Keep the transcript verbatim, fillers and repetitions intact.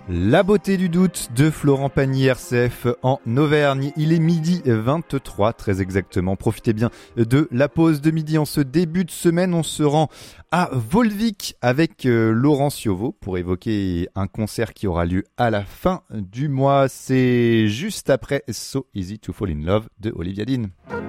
La beauté du doute de Florent Pagny, R C F en Auvergne. Il est midi vingt-trois, très exactement. Profitez bien de la pause de midi. En ce début de semaine, on se rend à Volvic avec euh, Laurent Ciovo pour évoquer un concert qui aura lieu à la fin du mois. C'est juste après So Easy to Fall in Love de Olivia Dean.